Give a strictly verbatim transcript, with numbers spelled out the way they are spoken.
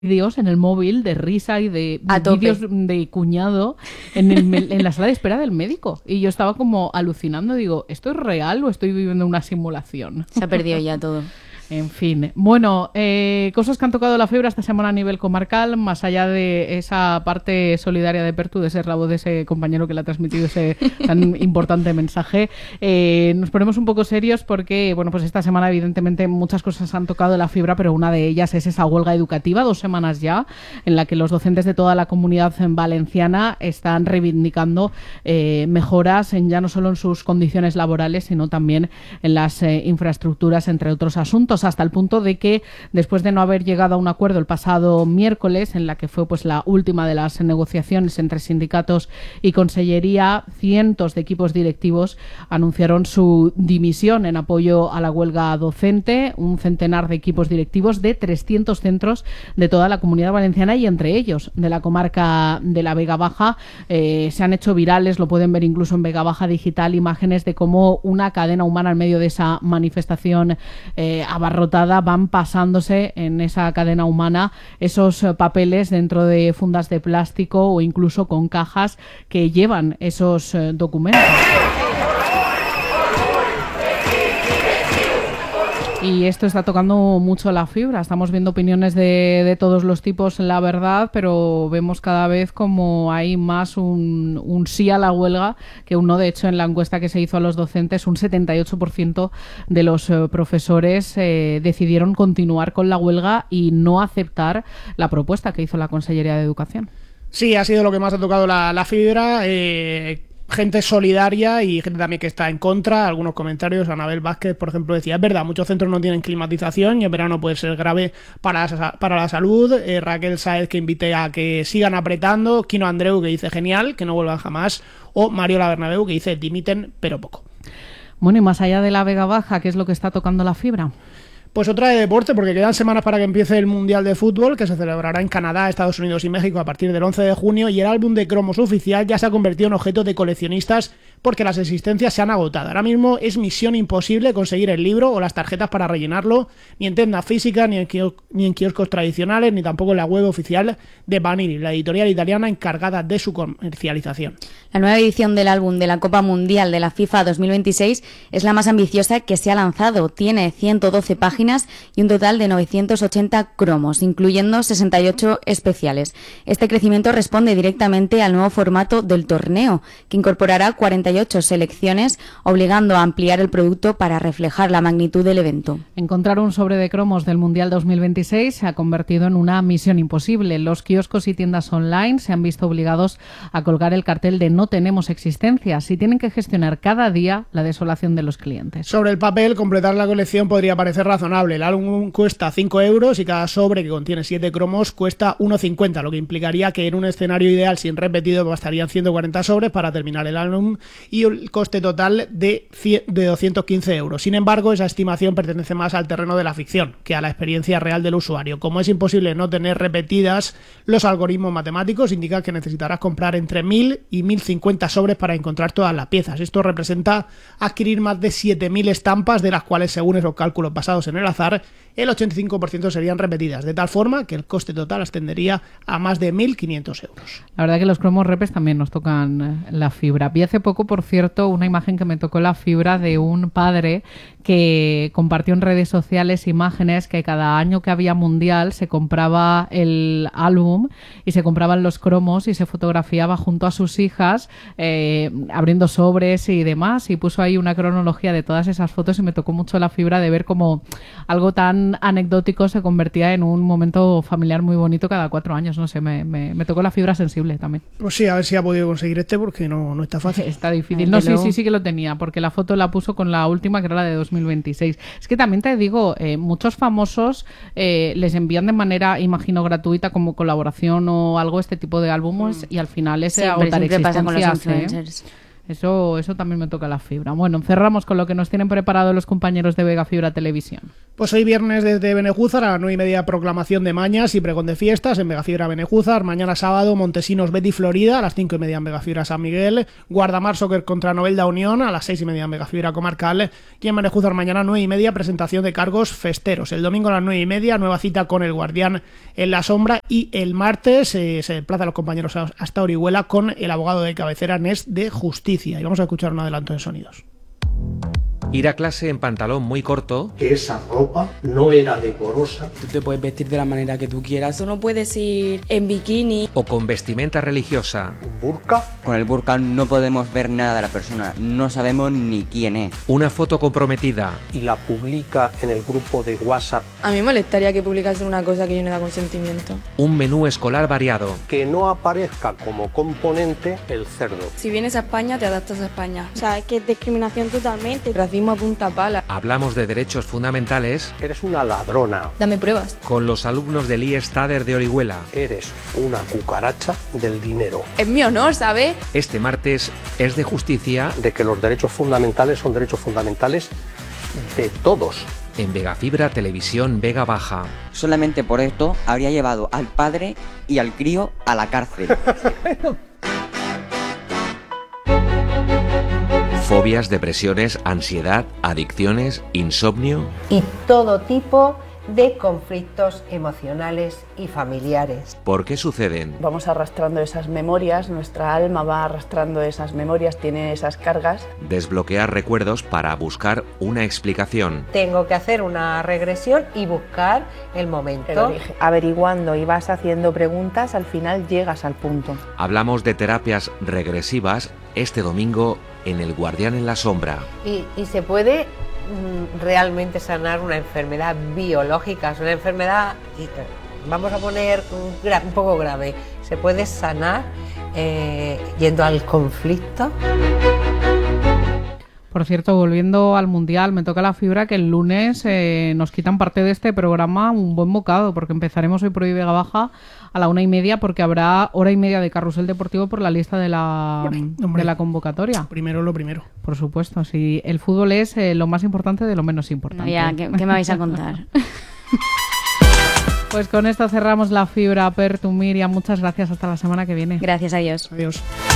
vídeos en el móvil de risa y de vídeos de cuñado en, el, en la sala de espera del médico. Y yo estaba como alucinando, digo, ¿esto es real o estoy viviendo una simulación? Se ha perdido ya todo. En fin, bueno, eh, cosas que han tocado la fibra esta semana a nivel comarcal, más allá de esa parte solidaria de Pertu, de ser la voz de ese compañero que le ha transmitido ese tan importante mensaje. Eh, nos ponemos un poco serios porque, bueno, pues esta semana evidentemente muchas cosas han tocado la fibra, pero una de ellas es esa huelga educativa, dos semanas ya, en la que los docentes de toda la comunidad valenciana están reivindicando eh, mejoras en ya no solo en sus condiciones laborales, sino también en las eh, infraestructuras, entre otros asuntos, hasta el punto de que después de no haber llegado a un acuerdo el pasado miércoles, en la que fue pues la última de las negociaciones entre sindicatos y consellería, cientos de equipos directivos anunciaron su dimisión en apoyo a la huelga docente, un centenar de equipos directivos de trescientos centros de toda la Comunidad Valenciana y entre ellos de la comarca de la Vega Baja. Eh, se han hecho virales, lo pueden ver incluso en Vega Baja Digital, imágenes de cómo una cadena humana en medio de esa manifestación eh, abarrotada van pasándose en esa cadena humana esos eh, papeles dentro de fundas de plástico o incluso con cajas que llevan esos eh, documentos. Y esto está tocando mucho la fibra. Estamos viendo opiniones de, de todos los tipos, la verdad, pero vemos cada vez como hay más un, un sí a la huelga que uno. De hecho, en la encuesta que se hizo a los docentes, un setenta y ocho por ciento de los eh, profesores eh, decidieron continuar con la huelga y no aceptar la propuesta que hizo la Consellería de Educación. Sí, ha sido lo que más ha tocado la, la fibra. Eh... Gente solidaria y gente también que está en contra. Algunos comentarios, Anabel Vázquez, por ejemplo, decía, es verdad, muchos centros no tienen climatización y el verano puede ser grave para, para la salud. Eh, Raquel Sáez, que invite a que sigan apretando. Kino Andreu, que dice, genial, que no vuelvan jamás. O Mariola Bernabeu, que dice, dimiten, pero poco. Bueno, y más allá de la Vega Baja, ¿qué es lo que está tocando la fibra? Pues otra de deporte, porque quedan semanas para que empiece el Mundial de Fútbol, que se celebrará en Canadá, Estados Unidos y México a partir del once de junio, y el álbum de cromos oficial ya se ha convertido en objeto de coleccionistas porque las existencias se han agotado. Ahora mismo es misión imposible conseguir el libro o las tarjetas para rellenarlo, ni en tiendas físicas, ni en, kios- ni en kioscos tradicionales, ni tampoco en la web oficial de Panini, la editorial italiana encargada de su comercialización. La nueva edición del álbum de la Copa Mundial de la FIFA dos mil veintiséis es la más ambiciosa que se ha lanzado. Tiene ciento doce páginas y un total de novecientos ochenta cromos, incluyendo sesenta y ocho especiales. Este crecimiento responde directamente al nuevo formato del torneo, que incorporará cuarenta y ocho selecciones, obligando a ampliar el producto para reflejar la magnitud del evento. Encontrar un sobre de cromos del Mundial dos mil veintiséis se ha convertido en una misión imposible. Los kioscos y tiendas online se han visto obligados a colgar el cartel de no tenemos existencias y tienen que gestionar cada día la desolación de los clientes. Sobre el papel, completar la colección podría parecer razonable. El álbum cuesta cinco euros y cada sobre, que contiene siete cromos, cuesta uno cincuenta, lo que implicaría que en un escenario ideal sin repetido bastarían ciento cuarenta sobres para terminar el álbum y el coste total de, de doscientos quince euros. Sin embargo, esa estimación pertenece más al terreno de la ficción que a la experiencia real del usuario. Como es imposible no tener repetidas, los algoritmos matemáticos indican que necesitarás comprar entre mil y mil cincuenta sobres para encontrar todas las piezas. Esto representa adquirir más de siete mil estampas, de las cuales, según esos cálculos basados en el azar, el ochenta y cinco por ciento serían repetidas, de tal forma que el coste total ascendería a más de mil quinientos euros. La verdad que los cromos repes también nos tocan la fibra. Vi hace poco, por cierto, una imagen que me tocó la fibra de un padre que compartió en redes sociales imágenes que cada año que había mundial se compraba el álbum y se compraban los cromos y se fotografiaba junto a sus hijas eh, abriendo sobres y demás, y puso ahí una cronología de todas esas fotos y me tocó mucho la fibra de ver cómo algo tan anecdótico se convertía en un momento familiar muy bonito cada cuatro años. No sé, me, me, me tocó la fibra sensible también. Pues sí, a ver si ha podido conseguir este, porque no, no está fácil. Está difícil. No, sí, sí, sí que lo tenía, porque la foto la puso con la última, que era la de dos mil veintiséis. Es que también te digo, eh, muchos famosos eh, les envían de manera, imagino, gratuita como colaboración o algo este tipo de álbumes, mm. y al final es siempre, agotar siempre existencias. Pasa con los influencers. ¿eh? Eso, eso también me toca la fibra. Bueno, cerramos con lo que nos tienen preparado los compañeros de Vega Fibra Televisión. Pues hoy viernes desde Benejúzar a las nueve y media proclamación de Mañas y pregón de fiestas en Vega Fibra Benejúzar. Mañana sábado Montesinos Betty Florida a las cinco y media en Vega Fibra San Miguel. Guardamar Soccer contra Novelda Unión a las seis y media en Vega Fibra Comarcal. Y en Benejúzar mañana nueve y media presentación de cargos festeros. El domingo a las nueve y media nueva cita con el Guardián en la Sombra y el martes eh, se desplaza a los compañeros hasta Orihuela con el abogado de cabecera Nest de Justicia. Y vamos a escuchar un adelanto de sonidos. Ir a clase en pantalón muy corto. Que esa ropa no era decorosa. Tú te puedes vestir de la manera que tú quieras. Tú no puedes ir en bikini. O con vestimenta religiosa. Burka. Con el burka no podemos ver nada de la persona. No sabemos ni quién es. Una foto comprometida. Y la publica en el grupo de WhatsApp. A mí me molestaría que publicasen una cosa que yo no da consentimiento. Un menú escolar variado. Que no aparezca como componente el cerdo. Si vienes a España, te adaptas a España. O sea, que es discriminación totalmente. Racismo a punta pala. Hablamos de derechos fundamentales. Eres una ladrona. Dame pruebas. Con los alumnos del I E S Tader de Orihuela. Eres una cucaracha del dinero. Es mi honor, ¿sabes? Este martes es de justicia. De que los derechos fundamentales son derechos fundamentales de todos. En Vega Fibra Televisión Vega Baja. Solamente por esto habría llevado al padre y al crío a la cárcel. Fobias, depresiones, ansiedad, adicciones, insomnio. Y todo tipo de conflictos emocionales y familiares. ¿Por qué suceden? Vamos arrastrando esas memorias, nuestra alma va arrastrando esas memorias, tiene esas cargas. Desbloquear recuerdos para buscar una explicación. Tengo que hacer una regresión y buscar el momento. Averiguando y vas haciendo preguntas, al final llegas al punto. Hablamos de terapias regresivas este domingo en El Guardián en la Sombra. Y, y se puede realmente sanar una enfermedad biológica, es una enfermedad, vamos a poner un, un poco grave, se puede sanar eh, yendo al conflicto. Por cierto, volviendo al Mundial, me toca la fibra que el lunes eh, nos quitan parte de este programa un buen bocado, porque empezaremos hoy por hoy Vega Baja a la una y media, porque habrá hora y media de carrusel deportivo por la lista de la, Hombre, de la convocatoria. Primero lo primero. Por supuesto, sí. El fútbol es eh, lo más importante de lo menos importante. No, ya, ¿qué, ¿qué me vais a contar? Pues con esto cerramos la fibra. Pertu, Miriam, muchas gracias. Hasta la semana que viene. Gracias a Dios. Adiós.